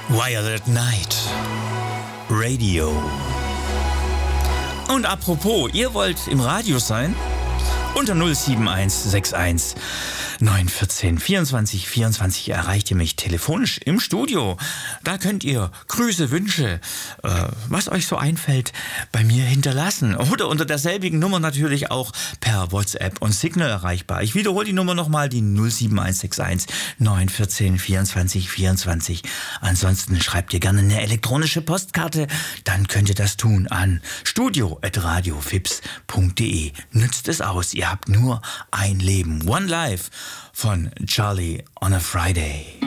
Violet Night Radio. Und apropos, ihr wollt im Radio sein? Unter 07161 914 24 24 erreicht ihr mich telefonisch im Studio. Da könnt ihr Grüße, Wünsche, was euch so einfällt, bei mir hinterlassen. Oder unter derselbigen Nummer natürlich auch per WhatsApp und Signal erreichbar. Ich wiederhole die Nummer nochmal, die 07161 914 24 24. Ansonsten schreibt ihr gerne eine elektronische Postkarte, dann könnt ihr das tun an studio@radiofips.de. Nützt es aus, ihr habt nur ein Leben. One Life von Charlie on a Friday.